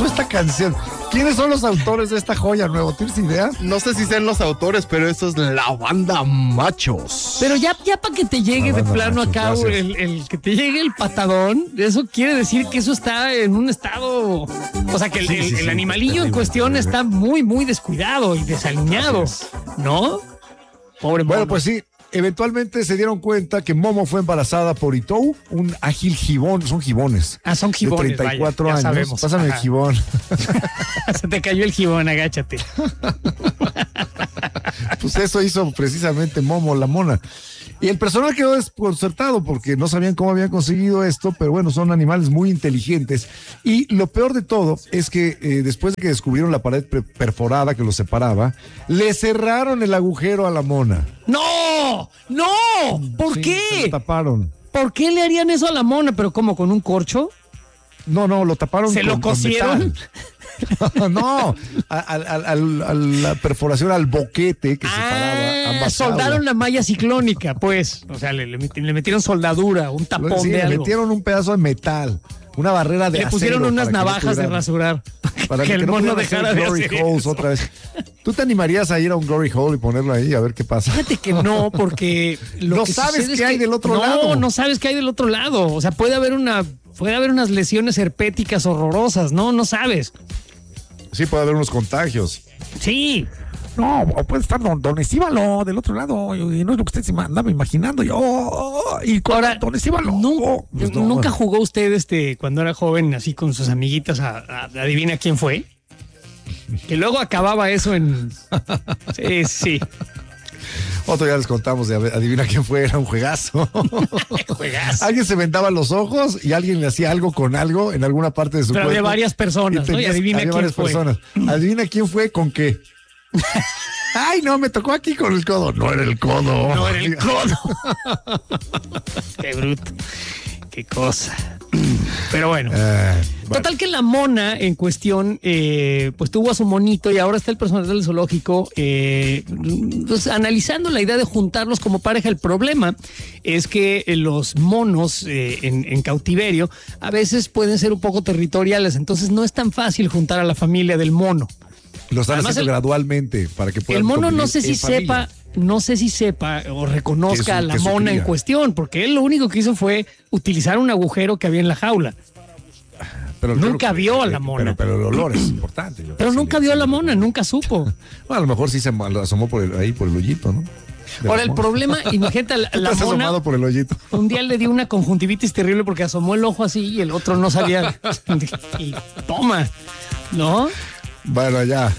puso esta canción? ¿Quiénes son los autores de esta joya nuevo? ¿Tienes idea? No sé si sean los autores, pero eso es la banda Machos. Pero ya para que te llegue de plano Machos, acá, gracias. el que te llegue el patadón, eso quiere decir que eso está en un estado, o sea, que el animalillo en cuestión está muy, muy descuidado y desaliñado, ¿no? Pobre Bueno, mono. pues sí. Eventualmente se dieron cuenta que Momo fue embarazada por Itou, un ágil gibón, son gibones. Son gibones, de 34 vaya, ya años. sabemos. Pásame el Ajá. gibón. Se te cayó el gibón, agáchate. Pues eso hizo precisamente Momo, la mona. Y el personal quedó desconcertado porque no sabían cómo habían conseguido esto, pero bueno, son animales muy inteligentes. Y lo peor de todo es que después de que descubrieron la pared perforada que los separaba, le cerraron el agujero a la mona. ¡No! ¡No! ¿Por Sí, qué? se lo taparon. ¿Por qué le harían eso a la mona? ¿Pero cómo? ¿Con un corcho? No, lo taparon. ¿Se lo con cosieron? metal. No, a la perforación, al boquete que separaba ambas soldaron aulas. la malla ciclónica, pues. O sea, le metieron soldadura, un tapón Sí, de le algo. metieron un pedazo de metal, una barrera de Le acero. pusieron unas para que no navajas de pudieran- rasurar. Para que el no mono pudieran hacer dejara de glory hacer holes eso. otra vez. ¿Tú te animarías a ir a un glory hole y ponerlo ahí a ver qué pasa? Fíjate que no, porque No sabes sucede es qué hay del otro lado. No sabes qué hay del otro lado. O sea, puede haber unas lesiones herpéticas horrorosas, ¿no? No sabes. Sí, puede haber unos contagios. Sí. No, o puede estar don Estíbalo del otro lado, y no es lo que usted se andaba imaginando yo. Y con Ahora, don Estíbalo. Pues no. ¿Nunca jugó usted cuando era joven así con sus amiguitas a adivina quién fue? Que luego acababa eso en... Sí. Otro día les contamos de adivina quién fue, era un juegazo. Juegazo. Alguien se vendaba los ojos y alguien le hacía algo con algo en alguna parte de su Pero cuerpo. había varias personas, ¿no? Y adivina había quién varias fue. personas. Adivina quién fue con qué. Ay, no, me tocó aquí con el codo. No era el codo. No era el codo. Qué bruto. Qué cosa. Pero bueno. Total que la mona en cuestión, pues tuvo a su monito y ahora está el personal del zoológico pues, analizando la idea de juntarlos como pareja. El problema es que los monos en cautiverio a veces pueden ser un poco territoriales, entonces no es tan fácil juntar a la familia del mono. Lo están Además, haciendo gradualmente para que puedan El mono no convivir sé si en familia. sepa o reconozca a la que su mona en cría. cuestión, porque él lo único que hizo fue utilizar un agujero que había en la jaula. Pero Nunca vio a la mona. Pero el olor es importante. yo Pero creo que nunca sí, vio a sí. la mona, nunca supo. Bueno, a lo mejor sí se asomó por el hoyito, ¿no? De Ahora, la el mona. problema, imagínate, ¿Tú te la has mona asomado por el hoyito? un día le dio una conjuntivitis terrible porque asomó el ojo así y el otro no sabía. Y toma, ¿no? Bueno, ya.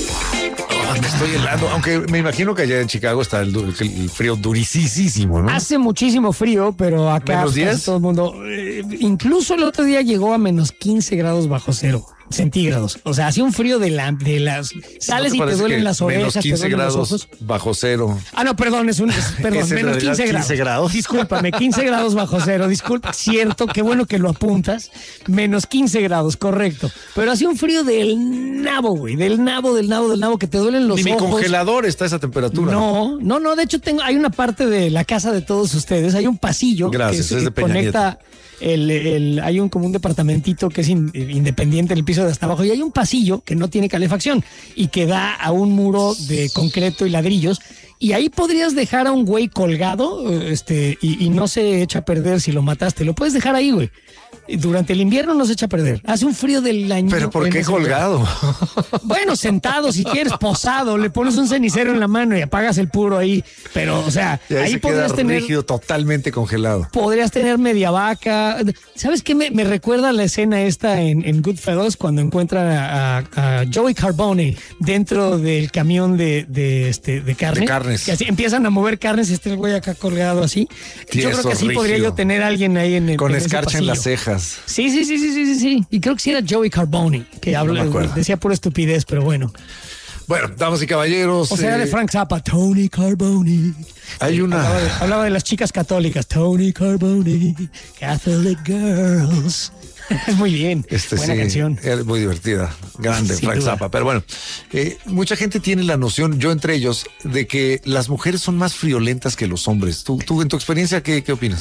Me estoy helando, aunque me imagino que allá en Chicago está el frío durisísimo, ¿no? Hace muchísimo frío, pero acá ¿Menos casi 10? todo el mundo. Incluso el otro día llegó a menos 15 grados bajo cero centígrados. O sea, hacía un frío de las. Sales y te duelen las orejas, te menos 15 duelen los grados ojos. bajo cero. Ah, no, perdón, perdón, Es en menos realidad 15 grados. 15 grados. Discúlpame, 15 grados bajo cero. Disculpa, cierto, qué bueno que lo apuntas. Menos 15 grados, correcto. Pero hacía un frío del nabo, güey. Del nabo, que te duelen los Ni mi ojos. congelador está a esa temperatura. No, de hecho hay una parte de la casa de todos ustedes, hay un pasillo Gracias, es de Peña conecta hay como un departamentito que es independiente en el piso de hasta abajo y hay un pasillo que no tiene calefacción y que da a un muro de concreto y ladrillos y ahí podrías dejar a un güey colgado y no se echa a perder si lo mataste, lo puedes dejar ahí, güey. Durante el invierno no se echa a perder. Hace un frío del año. ¿Pero por qué colgado? Bueno, sentado, si quieres, posado, le pones un cenicero en la mano y apagas el puro ahí. Pero, o sea, Y ahí se podrías queda tener. rígido, totalmente congelado. Podrías tener media vaca. ¿Sabes qué? Me recuerda la escena esta en Goodfellas cuando encuentran a Joey Carbone dentro del camión de carne. De carnes. Que así empiezan a mover carnes y está el güey acá colgado así. Sí, yo creo que eso así podría rígido. yo tener a alguien ahí en el. Con en ese escarcha en las pasillo. cejas. Sí. Y creo que sí era Joey Carbone, que No me acuerdo. decía pura estupidez, pero bueno. Bueno, damas y caballeros. O sea, de Frank Zappa, Tony Carbone. Hay una. Hablaba de las chicas católicas, Tony Carbone, Catholic Girls. Muy bien, buena canción. Es muy divertida, grande, Sin Frank duda. Zappa. Pero bueno, mucha gente tiene la noción, yo entre ellos, de que las mujeres son más friolentas que los hombres. ¿Tú en tu experiencia, qué opinas?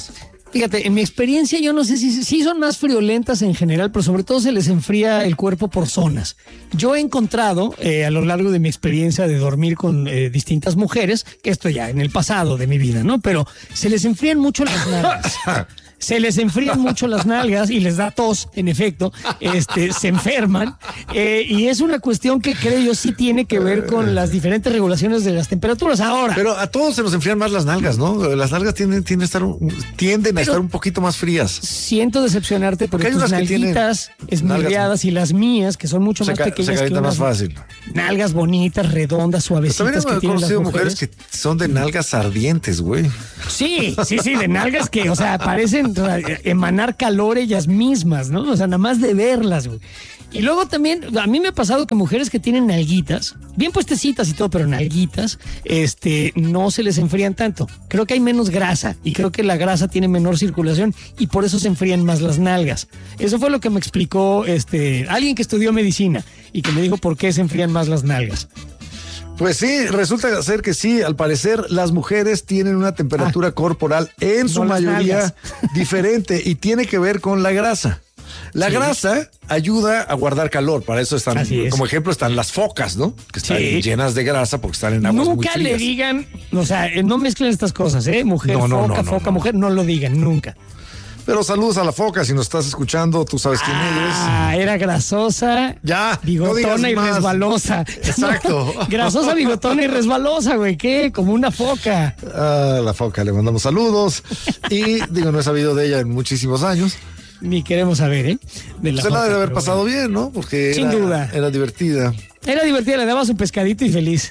Fíjate, en mi experiencia yo no sé si son más friolentas en general, pero sobre todo se les enfría el cuerpo por zonas. Yo he encontrado a lo largo de mi experiencia de dormir con distintas mujeres, que esto ya en el pasado de mi vida, ¿no? Pero se les enfrían mucho las nalgas. Se les enfrían mucho las nalgas y les da tos, en efecto, se enferman y es una cuestión que creo yo sí tiene que ver con las diferentes regulaciones de las temperaturas. Ahora, pero a todos se nos enfrían más las nalgas, ¿no? Las nalgas tienden a estar un poquito más frías. Siento decepcionarte porque tus nalguitas esmirriadas y las mías, que son mucho más pequeñas, se calientan más fácil. Nalgas bonitas, redondas, suavecitas. También he conocido mujeres que son de nalgas ardientes, güey. Sí, de nalgas que, o sea, parecen emanar calor ellas mismas, ¿no? O sea, nada más de verlas, güey. Y luego también, a mí me ha pasado que mujeres que tienen nalguitas, bien puestecitas y todo, pero nalguitas, no se les enfrían tanto. Creo que hay menos grasa y creo que la grasa tiene menor circulación y por eso se enfrían más las nalgas. Eso fue lo que me explicó alguien que estudió medicina y que me dijo por qué se enfrían más las nalgas. Pues sí, resulta ser que sí, al parecer las mujeres tienen una temperatura corporal en su mayoría diferente y tiene que ver con la grasa. La grasa ayuda a guardar calor, para eso están, como ejemplo están las focas, ¿no? Que están llenas de grasa porque están en aguas muy frías. Nunca le digan, o sea, no mezclen estas cosas, mujer, foca, mujer, no lo digan, nunca. Pero saludos a la foca, si nos estás escuchando, tú sabes quién eres. Era grasosa, bigotona no y resbalosa. Exacto. No, grasosa, bigotona y resbalosa, güey, ¿qué? Como una foca. La foca, le mandamos saludos. Y no he sabido de ella en muchísimos años. Ni queremos saber, De la foca, la debe haber pasado bien, ¿no? Porque sin duda. Era divertida. Era divertida, le dabas un pescadito y feliz.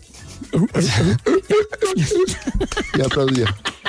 Ya aplaudía.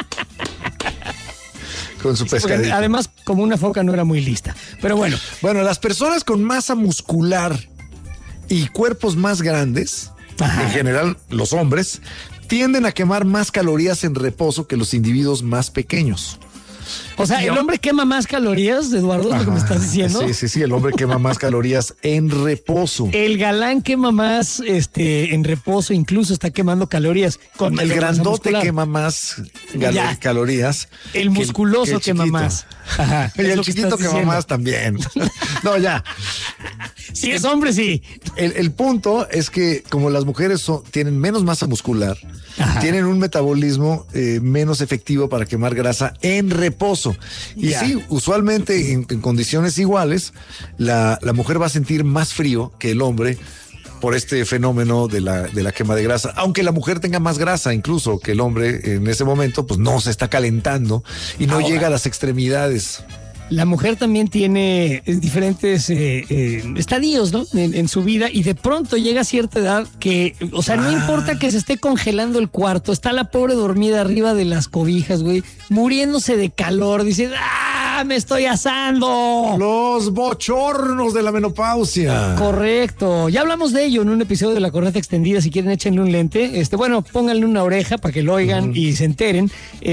Con su pescadito. Además, como una foca no era muy lista. Pero bueno. Bueno, las personas con masa muscular y cuerpos más grandes, en general los hombres, tienden a quemar más calorías en reposo que los individuos más pequeños. O sea, ¿el hombre quema más calorías, Eduardo, es lo que me estás diciendo? Sí, el hombre quema más calorías en reposo. El galán quema más en reposo, incluso está quemando calorías. Con el grandote quema más calorías. El musculoso quema más. Ajá, y el chiquito quema más también. No, ya. Si es hombre, sí. El punto es que como las mujeres tienen menos masa muscular, tienen un metabolismo menos efectivo para quemar grasa en reposo. Y sí, usualmente en condiciones iguales, la mujer va a sentir más frío que el hombre por este fenómeno de la quema de grasa. Aunque la mujer tenga más grasa incluso que el hombre en ese momento, pues no se está calentando y no llega a las extremidades. La mujer también tiene diferentes estadios, ¿no? En su vida y de pronto llega a cierta edad que, o sea, no importa que se esté congelando el cuarto, está la pobre dormida arriba de las cobijas, güey, muriéndose de calor, dice, me estoy asando. Los bochornos de la menopausia. Correcto. Ya hablamos de ello en un episodio de La Corneta Extendida. Si quieren, échenle un lente. Bueno, pónganle una oreja para que lo oigan y se enteren.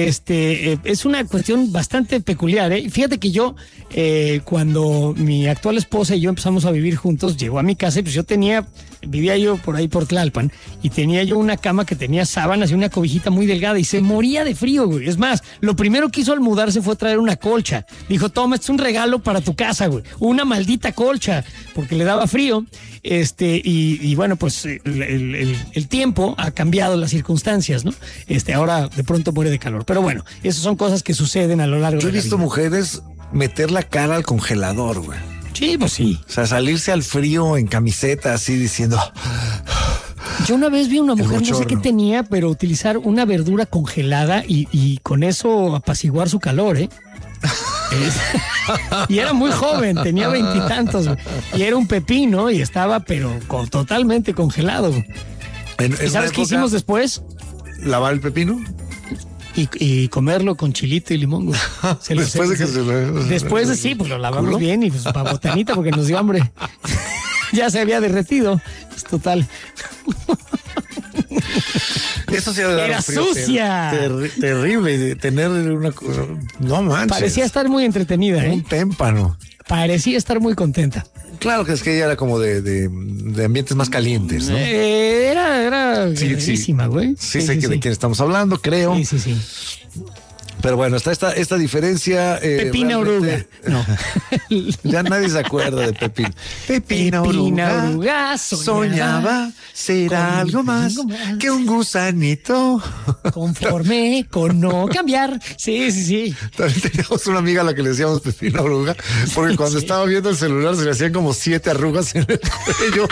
Es una cuestión bastante peculiar, Fíjate que yo, cuando mi actual esposa y yo empezamos a vivir juntos, llegó a mi casa y pues vivía yo por ahí por Tlalpan y tenía yo una cama que tenía sábanas y una cobijita muy delgada y se moría de frío, güey. Es más, lo primero que hizo al mudarse fue traer una colcha. Dijo, toma, este es un regalo para tu casa, güey. Una maldita colcha, porque le daba frío. Y bueno, pues el tiempo ha cambiado las circunstancias, ¿no? Ahora de pronto muere de calor. Pero bueno, esas son cosas que suceden a lo largo de la vida. Yo he visto mujeres meter la cara al congelador, güey. Sí, pues sí. O sea, salirse al frío en camiseta así diciendo... Yo una vez vi a una mujer, no sé qué tenía, pero utilizar una verdura congelada y con eso apaciguar su calor, Y era muy joven, tenía 20 y tantos, y era un pepino y estaba pero totalmente congelado. ¿Y sabes qué hicimos después? ¿Lavar el pepino? Y comerlo con chilito y limón, güey. Después de sí, pues lo lavamos bien y pues para botanita porque nos dio hambre. Ya se había derretido. Es total. Eso sí era sucia. Terrible de tener una... No manches. Parecía estar muy entretenida, Un témpano. Parecía estar muy contenta. Claro que es que ella era como de ambientes más calientes, ¿no? Era bellísima, güey. Sí, sé de quién estamos hablando, creo. Sí. Pero bueno, está esta diferencia. Pepina Oruga. No. Ya nadie se acuerda de Pepín. Pepina Oruga soñaba ser algo más que un gusanito. Conforme con no cambiar. Sí. También teníamos una amiga a la que le decíamos Pepina Oruga, porque cuando estaba viendo el celular se le hacían como 7 arrugas en el cuello.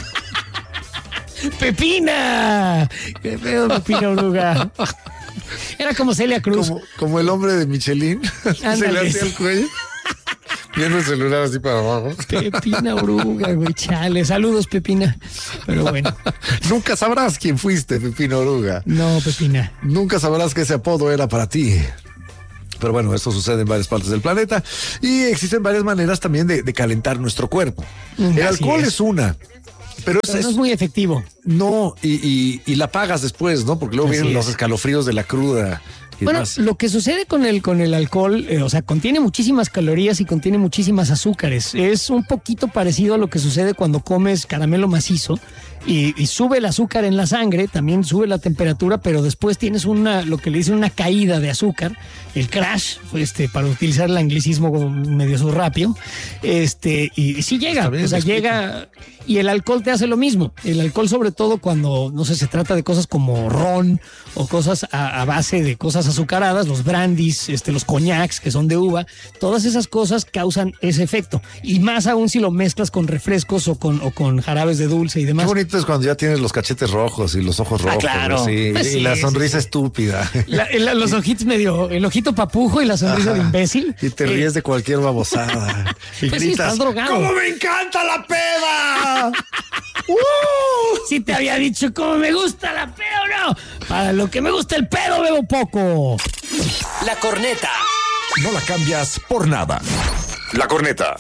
¡Pepina! ¡Qué pedo, Pepina Oruga! Era como Celia Cruz. Como el hombre de Michelin. Se le hacía el cuello. Viendo el celular así para abajo. Pepina Oruga, güey, chale. Saludos, Pepina. Pero bueno. Nunca sabrás quién fuiste, Pepina Oruga. No, Pepina. Nunca sabrás que ese apodo era para ti. Pero bueno, esto sucede en varias partes del planeta y existen varias maneras también de calentar nuestro cuerpo. El alcohol es una. Pero no es muy efectivo. No, y la pagas después, ¿no? Porque luego vienen los escalofríos de la cruda. Bueno, lo que sucede con el alcohol, o sea, contiene muchísimas calorías y contiene muchísimas azúcares. Es un poquito parecido a lo que sucede cuando comes caramelo macizo y sube el azúcar en la sangre, también sube la temperatura, pero después tienes lo que le dicen una caída de azúcar, el crash, para utilizar el anglicismo medio surrapio, y sí llega, o sea, llega. Y el alcohol te hace lo mismo. El alcohol, sobre todo cuando, no sé, se trata de cosas como ron o cosas a base de cosas azucaradas, los brandies, los coñacs que son de uva, todas esas cosas causan ese efecto. Y más aún si lo mezclas con refrescos o con jarabes de dulce y demás. Qué bonito es cuando ya tienes los cachetes rojos y los ojos rojos. Claro. Sí, y la sonrisa estúpida. Los ojitos el ojito papujo y la sonrisa de imbécil. Y te ríes de cualquier babosada. Y pues gritas, sí, estás drogado. ¡Cómo me encanta la peda! Si te había dicho cómo me gusta la peda o no. Para lo que me gusta el pedo, bebo poco. La corneta. No la cambias por nada. La corneta.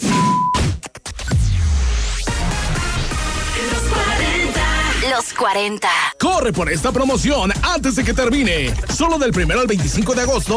Los 40. Corre por esta promoción antes de que termine. Solo del 1 al 25 de agosto